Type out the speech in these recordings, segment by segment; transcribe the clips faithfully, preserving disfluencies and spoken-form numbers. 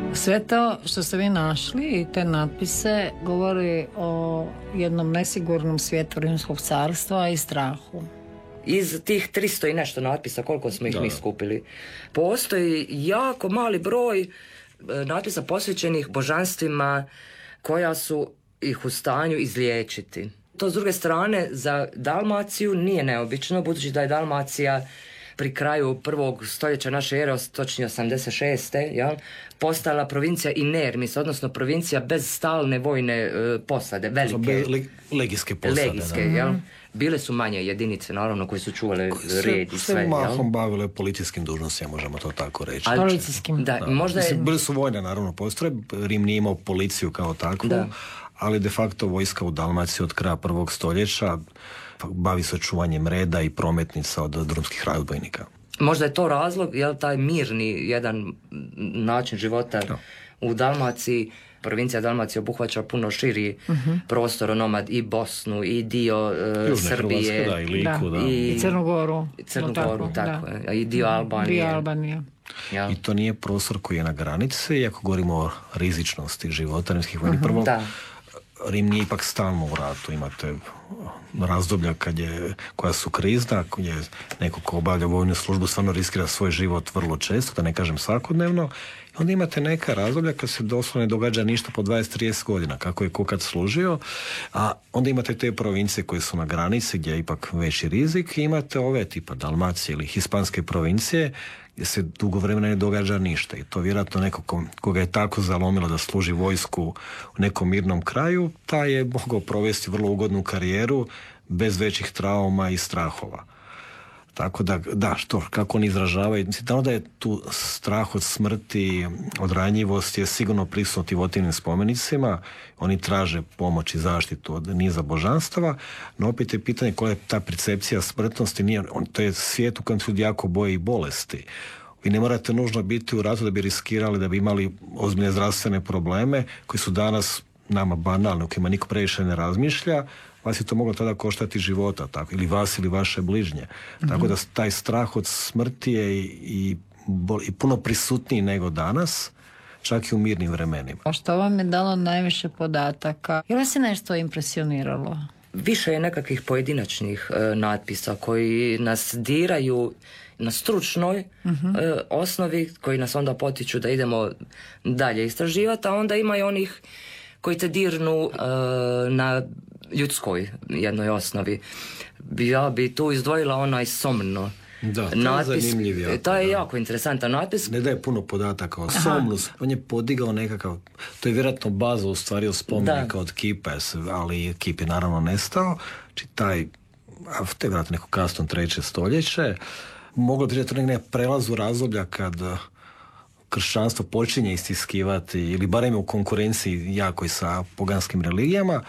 Sve to što ste vi našli i te natpise govori o jednom nesigurnom svijetu Rimskog carstva i strahu. Iz tih tristo i nešto natpisa, koliko smo ih da. mi skupili, postoji jako mali broj natpisa posvećenih božanstvima koja su ih u stanju izliječiti. To s druge strane za Dalmaciju nije neobično, budući da je Dalmacija pri kraju prvog stoljeća naše ere, točnije osamdeset šeste jel, postala provincija inermis, odnosno provincija bez stalne vojne uh, posade, velike. Le, legijske posade. Legijske, da. jel? Bile su manje jedinice, naravno, koje su čuvale red i sve. Sve mahom jel? bavile policijskim dužnostima, možemo to tako reći. Ali, policijskim. Da, da. možda je... Bili su vojne, naravno, postoje. Rim nije imao policiju kao takvu, da. Ali de facto vojska u Dalmaciji od kraja prvog stoljeća bavi se čuvanjem reda i prometnica od drumskih razbojnika. Možda je to razlog, jel, taj mirni jedan način života da. U Dalmaciji. Provincija Dalmacije obuhvaća puno širi uh-huh. prostor, onomad i Bosnu i dio uh, Srbije. Hrvatska, da, i Liku, da. Da. I, I Crnu Goru. I Crnu tako, Goru, tako da. je. I dio Albanije. Dio Albanije. Ja. I to nije prostor koji je na granici, iako govorimo o rizičnosti života rimskih vojnih. Uh-huh. Prvo, da. Rim nije ipak stalno u ratu, imate razdoblja kad je, koja su krizna, kad je neko ko obavlja vojnu službu stvarno riskira svoj život vrlo često, da ne kažem svakodnevno. I onda imate neka razdoblja kad se doslovno ne događa ništa po dvadeset do trideset godina, kako je ko kad služio, a onda imate te provincije koje su na granici gdje je ipak veći rizik i imate ove tipa Dalmacije ili hispanske provincije gdje se dugo vremena ne događa ništa i to vjerojatno neko ko, koga je tako zalomilo da služi vojsku u nekom mirnom kraju, taj je mogao provesti vrlo ugodnu karijeru bez većih trauma i strahova. Tako da, da, što, kako oni izražavaju, mislim, da je tu strah od smrti, od ranjivosti je sigurno prisutno u votivnim spomenicima, oni traže pomoć i zaštitu od niza božanstava, no opet je pitanje koja je ta percepcija smrtnosti, nije, on, to je svijet u kojem se ljudi jako boje i bolesti. Vi ne morate nužno biti u ratu da bi riskirali, da bi imali ozbiljne zdravstvene probleme koji su danas nama banalni, u kojima niko previše ne razmišlja, vas je to moglo tada koštati života, tako, ili vas ili vaše bližnje. Mm-hmm. Tako da taj strah od smrti je i, i, bol, i puno prisutniji nego danas, čak i u mirnim vremenima. A što vam je dalo najviše podataka? Je li se nešto impresioniralo? Više je nekakvih pojedinačnih e, natpisa koji nas diraju na stručnoj mm-hmm. e, osnovi, koji nas onda potiču da idemo dalje istraživati, a onda ima i onih koji te dirnu e, na ljudskoj jednoj osnovi. Ja bi tu izdvojila onaj Somno. Da, to natpis, je zanimljiv jako. To je da. jako interesantan natpis. Ne daje puno podataka o Somnus. On je podigao nekakav, to je vjerojatno baza u stvari o spomenika od Kipa, ali Kip je naravno nestao. Či taj, to je vjerojatno neko kasno treće stoljeće, moglo bi reći ne prelazu razdoblja kad kršćanstvo počinje istiskivati, ili barem u konkurenciji jako i sa poganskim religijama.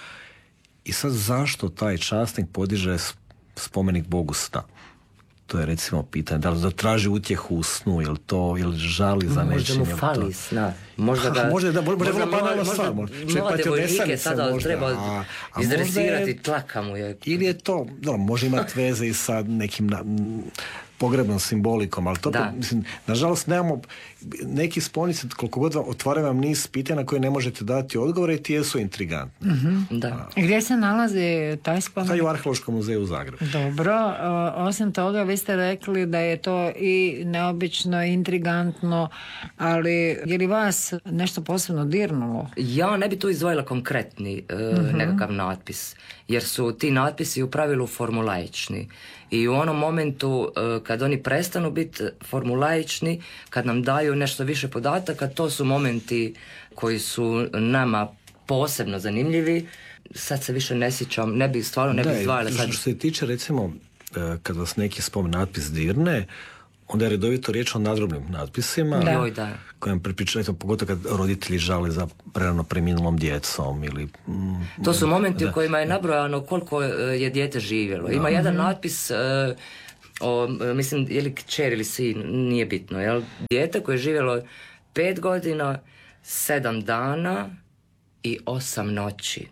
I sad zašto taj časnik podiže spomenik Bogu sna? To je recimo pitanje. Da li da traži utjehu u snu, ili to, ili žali za nečim? Možda mu fali sna. Možda ga... Možda da, možda možda banalna stvar. Mlade vojnike sada možda, treba a, a izdresirati, je, tlaka mu je. Ili je to, da, može imati veze i sa nekim na, pogrebnom simbolikom, ali to, mislim, nažalost, nemamo, neki spomenici, koliko god otvaraju vam niz pitanja na koje ne možete dati odgovore i ti jesu intrigantni. Mm-hmm. Da. Gdje se nalazi taj spomenik? Taj u Arheološkom muzeju u Zagrebu. Dobro, o, osim toga vi ste rekli da je to i neobično, intrigantno, ali je li vas nešto posebno dirnulo? Ja ne bi tu izdvojila konkretni uh, mm-hmm. nekakav natpis, jer su ti natpisi u pravilu formulaični. I u onom momentu uh, kad oni prestanu biti formulaični, kad nam daju nešto više podataka, to su momenti koji su nama posebno zanimljivi. Sad se više ne sjećam, ne bi stvarno ne bi izdvajala sad. Što se tiče recimo kad vas neki spomen natpis dirne, onda je redovito riječ o nadrobnim natpisima, da. Da. Kojem prepričaju, pogotovo kad roditelji žale za prerano preminulom djecom. Ili, mm, to su momenti da. u kojima je nabrojano koliko je dijete živjelo. Ima da. jedan natpis, uh, o, mislim, je li kćer ili sin, nije bitno. Jel? Dijete koje je živjelo pet godina, sedam dana i osam noći.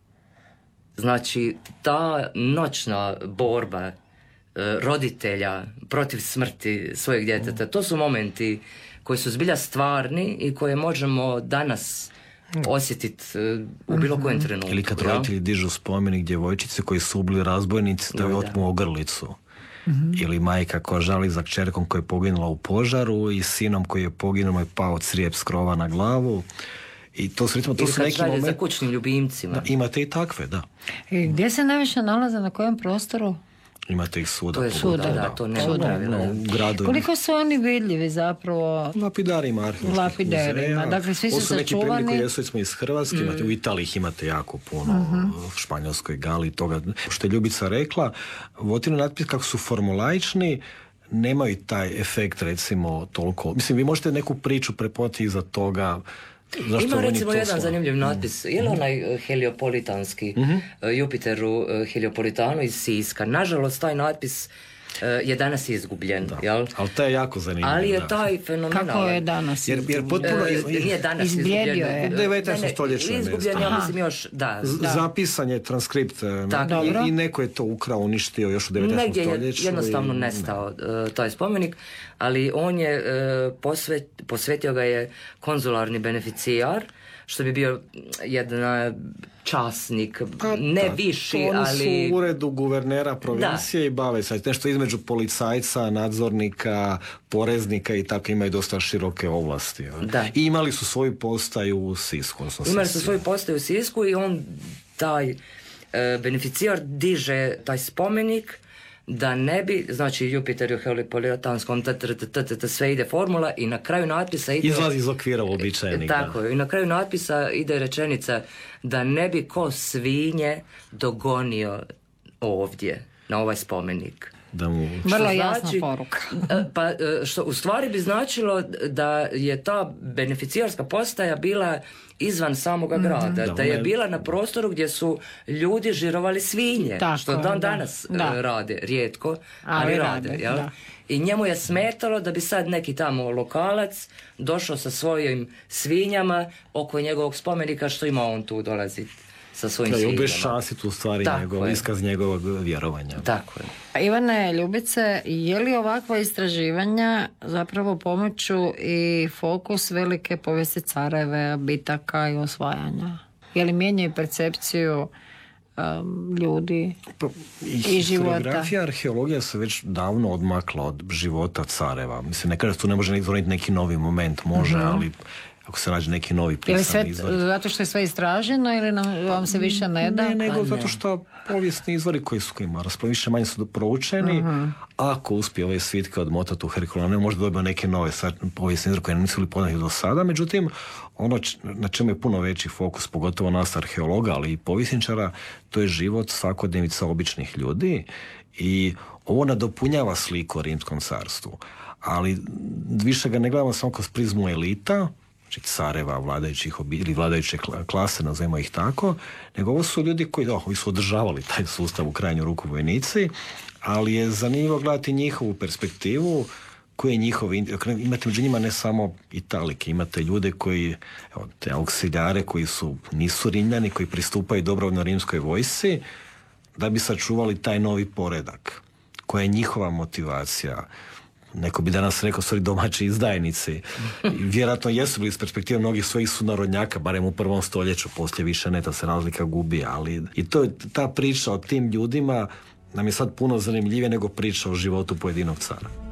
Znači, ta noćna borba roditelja protiv smrti svojeg djeteta, to su momenti koji su zbilja stvarni i koje možemo danas osjetiti u bilo kojem trenutku. Ili kad roditelji dižu spomenik djevojčice koji su ubili razbojnici da joj otmu ogrlicu. Mm-hmm. Ili majka koja žali za kćerkom koja je poginula u požaru i sinom koji je poginuo i pao crijep s krova na glavu. I to su, recimo, to ili su neki momenti. Za kućnim ljubimcima. Da, imate i takve, da. I gdje se najviše nalaze, na kojem prostoru? Imate ih svuda. To je svuda, da, da, to ne odravilo. No, koliko su oni vidljivi zapravo? Lapidarima, arheoloških Lapidarima, dakle svi su sačuvani. Ovo su neki primjeri koji smo iz Hrvatske, mm. imate, u Italiji imate jako puno, mm-hmm. u Španjolskoj, Gali, toga. Što je Ljubica rekla, Votinu natpis kako su formulaični, nemaju taj efekt, recimo, toliko. Mislim, vi možete neku priču prepoznati iza toga. Zašto ima recimo jedan slova? zanimljiv natpis. Mm. Je li onaj heliopolitanski, mm-hmm. Jupiteru heliopolitanu iz Siska? Nažalost, taj natpis je danas izgubljen. Da. Jel? Ali to je jako zanimljivo. Ali je taj fenomenalan. Kako je danas jer, jer potpuno iz, nije danas izblijedio je. U devetnaestom stoljeću je izgubljen, ja mislim još, da. da. Zapisan je transkript i, i neko je to ukrao, uništio još u devetnaestom stoljeću. Negdje je jednostavno i, nestao ne. taj spomenik, ali on je posvet, posvetio ga je konzularni beneficijar, što bi bio jedan časnik, pa, ne da, viši, oni ali... Oni su u uredu guvernera provincije da. i bave se nešto između policajca, nadzornika, poreznika i tako, imaju dosta široke ovlasti. I imali su svoju postaju u Sisku. Imali su svoju postaju u Sisku i on, taj e, beneficijar, diže taj spomenik da ne bi, znači Jupiter u heliopolitanskom sve ide formula i na kraju natpisa ide... Izlazi iz okvira uobičajenih. Tako je, i na kraju natpisa ide rečenica da ne bi ko svinje dogonio ovdje, na ovaj spomenik. Da mu... Vrlo jasna znači, poruka. Pa što u stvari bi značilo da je ta beneficijarska postaja bila izvan samoga grada, mm-hmm. da, da je bila na prostoru gdje su ljudi žirovali svinje, tako, što dan danas da. rade, rijetko, ali, ali rade. rade jel? I njemu je smetalo da bi sad neki tamo lokalac došao sa svojim svinjama oko njegovog spomenika, što ima on tu dolaziti sa svojim svinjama. Da je obeščastiti u stvari njegov, iskaz njegovog vjerovanja. Tako je. Ivane Ljubice, je li ovakva istraživanja zapravo pomoću i fokus velike povijesti careve, bitaka i osvajanja? Je li mijenjaju percepciju um, ljudi pa, i, i života? Historiografija, arheologija se već davno odmakla od života careva. Mislim, nekada tu ne može izvoriti neki novi moment, može, mm-hmm. ali ako se nađe neki novi pisani izvor. Zato što je sve istraženo ili nam, vam se više ne da? Ne, nego ne. zato što povijesni izvori koji su kojima raspravljeni više manje su proučeni, uh-huh. ako uspije ove svitke odmotati u Herkulanu, možda dobio neke nove povijesne izvore koje nisu li poznati do sada, međutim, ono na čemu je puno veći fokus, pogotovo nas arheologa, ali i povjesničara, to je život svakodnevica običnih ljudi i ovo nadopunjava sliku o Rimskom carstvu, ali više ga ne gledamo samo kroz prizmu elita, znači careva, vladajućih ili vladajuće klase, nazovimo ih tako, nego ovo su ljudi koji, oh, su održavali taj sustav u krajnju ruku vojnici, ali je zanimljivo gledati njihovu perspektivu, koji je njihov, imate među njima ne samo Italike, imate ljude koji, evo, te auksiljare koji su, nisu Rimljani, koji pristupaju dobrovoljno rimskoj vojsci, da bi sačuvali taj novi poredak. Koja je njihova motivacija? Neko bi danas rekao, stvari domaći izdajnici. Vjerojatno jesu bili iz perspektive mnogih svojih sunarodnjaka, barem u prvom stoljeću, poslije više ne, ta se razlika gubi, ali i to je ta priča o tim ljudima nam je sad puno zanimljivije nego priča o životu pojedinog cara.